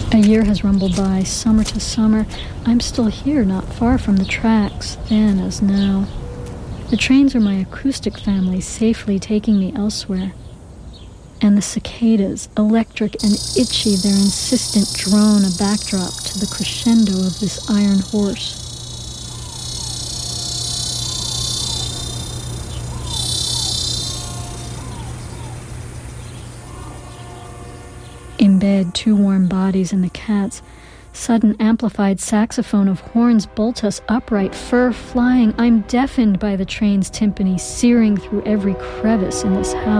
A year has rumbled by, summer to summer. I'm still here, not far from the tracks, then as now. The trains are my acoustic family, safely taking me elsewhere. And the cicadas, electric and itchy, their insistent drone a backdrop to the crescendo of this iron horse. In bed, two warm bodies and the cats. Sudden amplified saxophone of horns bolt us upright, fur flying. I'm deafened by the train's timpani, searing through every crevice in this house.